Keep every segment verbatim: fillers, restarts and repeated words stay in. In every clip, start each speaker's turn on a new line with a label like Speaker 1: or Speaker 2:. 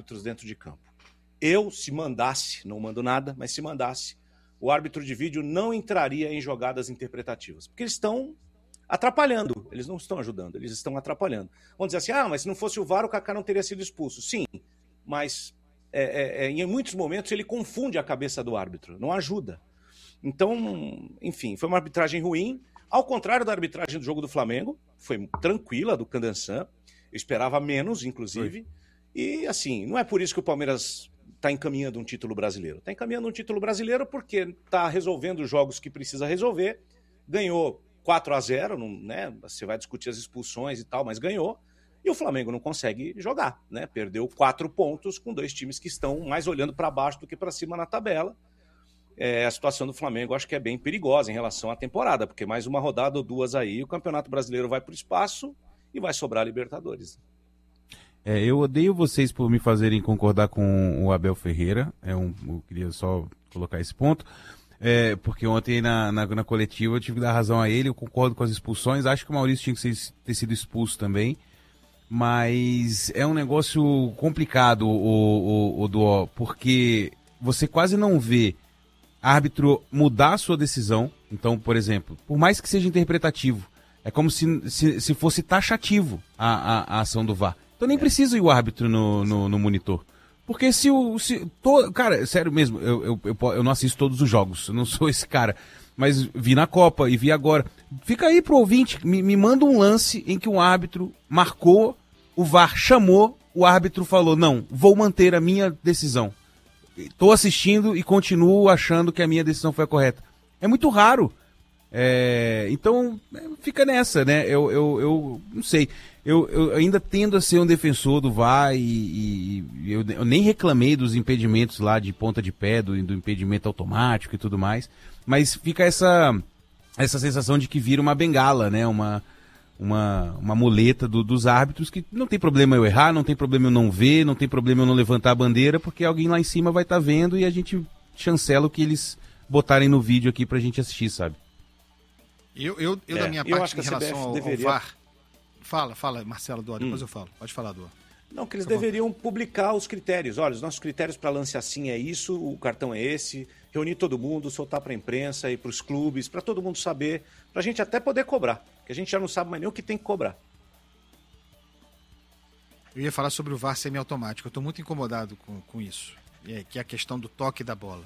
Speaker 1: árbitros dentro de campo. Eu, se mandasse, não mando nada, mas se mandasse, o árbitro de vídeo não entraria em jogadas interpretativas, porque eles estão atrapalhando, eles não estão ajudando, eles estão atrapalhando. Vamos dizer assim, ah, mas se não fosse o V A R, o Kaká não teria sido expulso. Sim, mas é, é, é, em muitos momentos ele confunde a cabeça do árbitro, não ajuda. Então, enfim, foi uma arbitragem ruim, ao contrário da arbitragem do jogo do Flamengo, foi tranquila, do Candançan, eu esperava menos, inclusive, foi. E assim, não é por isso que o Palmeiras está encaminhando um título brasileiro. Está encaminhando um título brasileiro porque está resolvendo os jogos que precisa resolver, ganhou quatro a zero, não, né? Você vai discutir as expulsões e tal, mas ganhou, e o Flamengo não consegue jogar, né? Perdeu quatro pontos com dois times que estão mais olhando para baixo do que para cima na tabela. É, a situação do Flamengo acho que é bem perigosa em relação à temporada, porque mais uma rodada ou duas aí, o Campeonato Brasileiro vai para o espaço e vai sobrar a Libertadores.
Speaker 2: É, eu odeio vocês por me fazerem concordar com o Abel Ferreira, é um, eu queria só colocar esse ponto, é, porque ontem na, na, na coletiva eu tive que dar razão a ele, eu concordo com as expulsões, acho que o Maurício tinha que ser, ter sido expulso também, mas é um negócio complicado, o, o, o do, porque você quase não vê árbitro mudar a sua decisão. Então, por exemplo, por mais que seja interpretativo, é como se, se, se fosse taxativo a, a, a ação do V A R. Então nem precisa ir o árbitro no, no, no monitor. Porque se o... Se, to, cara, sério mesmo, eu, eu, eu, eu não assisto todos os jogos, eu não sou esse cara. Mas vi na Copa e vi agora. Fica aí pro ouvinte, me, me manda um lance em que um árbitro marcou, o V A R chamou, o árbitro falou, não, vou manter a minha decisão. Estou assistindo e continuo achando que a minha decisão foi a correta. É muito raro. É, então, fica nessa, né? Eu, eu, eu não sei. Eu, eu ainda tendo a ser um defensor do V A R e, e eu, eu nem reclamei dos impedimentos lá de ponta de pé, do, do impedimento automático e tudo mais. Mas fica essa, essa sensação de que vira uma bengala, né? Uma... Uma, uma muleta do, dos árbitros, que não tem problema eu errar, não tem problema eu não ver, não tem problema eu não levantar a bandeira, porque alguém lá em cima vai estar tá vendo e a gente chancela o que eles botarem no vídeo aqui pra gente assistir, sabe?
Speaker 3: Eu, eu, eu
Speaker 1: é,
Speaker 3: da minha
Speaker 1: eu
Speaker 3: parte, em relação ao,
Speaker 1: deveria...
Speaker 3: ao V A R... Fala, fala, Marcelo, Dó, depois hum. eu falo. Pode falar, Dó.
Speaker 1: Não, que eles Fica deveriam bom. publicar os critérios. Olha, os nossos critérios para lance assim é isso, o cartão é esse, reunir todo mundo, soltar para a imprensa e para os clubes, para todo mundo saber, para a gente até poder cobrar, que a gente já não sabe mais nem o que tem que cobrar.
Speaker 3: Eu ia falar sobre o V A R semiautomático, eu estou muito incomodado com, com isso, é, que é a questão do toque da bola.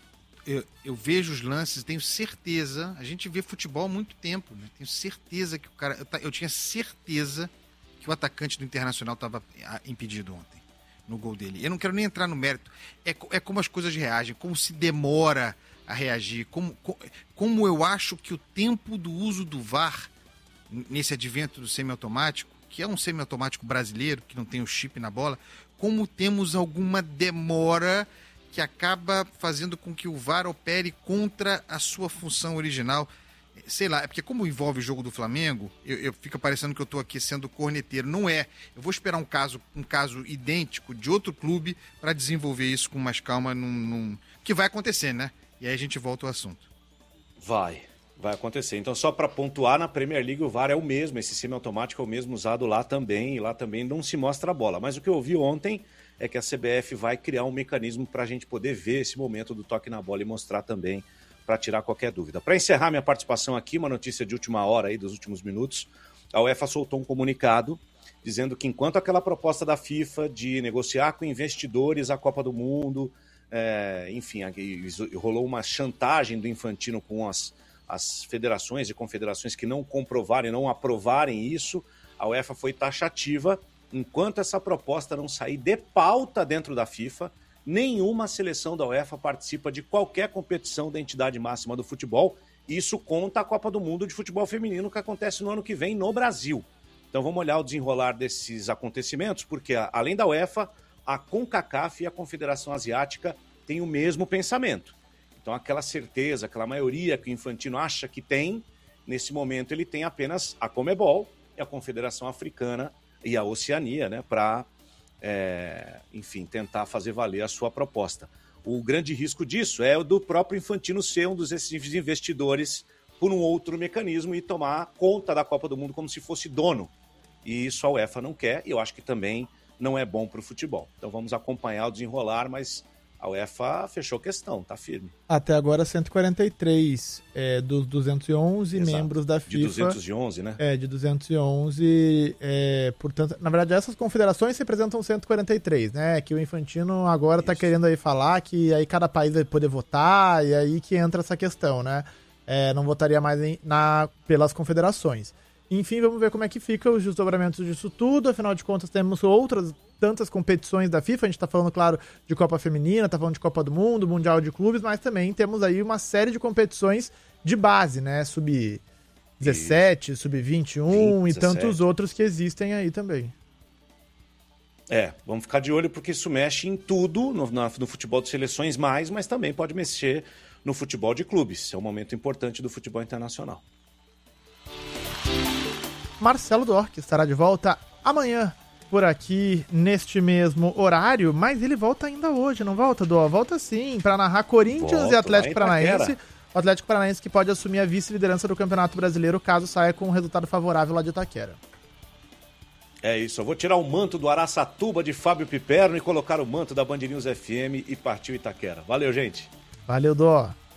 Speaker 3: Eu, eu vejo os lances, tenho certeza, a gente vê futebol há muito tempo, né? Tenho certeza que o cara, eu, eu tinha certeza que o atacante do Internacional estava impedido ontem, no gol dele. Eu não quero nem entrar no mérito. É, é como as coisas reagem, como se demora a reagir, como, como eu acho que o tempo do uso do V A R, nesse advento do semiautomático, que é um semiautomático brasileiro, que não tem o chip na bola, como temos alguma demora que acaba fazendo com que o V A R opere contra a sua função original. Sei lá, é porque como envolve o jogo do Flamengo, eu, eu fica parecendo que eu estou aqui sendo corneteiro. Não é. Eu vou esperar um caso, um caso idêntico de outro clube para desenvolver isso com mais calma, num, num... que vai acontecer, né? E aí a gente volta ao assunto.
Speaker 1: Vai, vai acontecer. Então, só para pontuar, na Premier League o V A R é o mesmo, esse semiautomático é o mesmo usado lá também, e lá também não se mostra a bola. Mas o que eu vi ontem é que a C B F vai criar um mecanismo para a gente poder ver esse momento do toque na bola e mostrar também, para tirar qualquer dúvida. Para encerrar minha participação aqui, uma notícia de última hora, aí, dos últimos minutos, a UEFA soltou um comunicado dizendo que enquanto aquela proposta da FIFA de negociar com investidores a Copa do Mundo, é, enfim, rolou uma chantagem do Infantino com as, as federações e confederações que não comprovarem, não aprovarem isso, a UEFA foi taxativa. Enquanto essa proposta não sair de pauta dentro da FIFA, nenhuma seleção da UEFA participa de qualquer competição da entidade máxima do futebol. Isso conta a Copa do Mundo de Futebol Feminino que acontece no ano que vem no Brasil. Então vamos olhar o desenrolar desses acontecimentos, porque além da UEFA, a CONCACAF e a Confederação Asiática têm o mesmo pensamento. Então aquela certeza, aquela maioria que o Infantino acha que tem, nesse momento ele tem apenas a Conmebol e a Confederação Africana e a Oceania, né, para... É, enfim, tentar fazer valer a sua proposta. O grande risco disso é o do próprio Infantino ser um dos esses investidores por um outro mecanismo e tomar conta da Copa do Mundo como se fosse dono. E isso a UEFA não quer, e eu acho que também não é bom para o futebol. Então vamos acompanhar o desenrolar, mas a UEFA fechou questão, tá firme.
Speaker 4: Até agora cento e quarenta e três é, dos duzentos e onze
Speaker 1: Exato.
Speaker 4: membros da FIFA.
Speaker 1: De duzentos e onze, né?
Speaker 4: É, de duzentos e onze, é, portanto, na verdade essas confederações representam cento e quarenta e três, né, que o Infantino agora está querendo aí falar que aí cada país vai poder votar, e aí que entra essa questão, né, é, não votaria mais em, na, pelas confederações. Enfim, vamos ver como é que fica os desdobramentos disso tudo, afinal de contas temos outras tantas competições da FIFA, a gente está falando, claro, de Copa Feminina, está falando de Copa do Mundo, Mundial de Clubes, mas também temos aí uma série de competições de base, né, sub dezessete, sub vinte e um e tantos outros que existem aí também.
Speaker 1: É, vamos ficar de olho porque isso mexe em tudo, no, no, no futebol de seleções mais, mas também pode mexer no futebol de clubes, é um momento importante do futebol internacional.
Speaker 4: Marcelo Dork estará de volta amanhã por aqui neste mesmo horário, mas ele volta ainda hoje, não volta, Dó? Volta sim, para narrar Corinthians Volto, e Atlético Paranaense. O Atlético Paranaense que pode assumir a vice-liderança do Campeonato Brasileiro caso saia com um resultado favorável lá de Itaquera.
Speaker 1: É isso, eu vou tirar o manto do Araçatuba de Fábio Piperno e colocar o manto da Band News F M e partiu Itaquera. Valeu, gente.
Speaker 4: Valeu, Dó.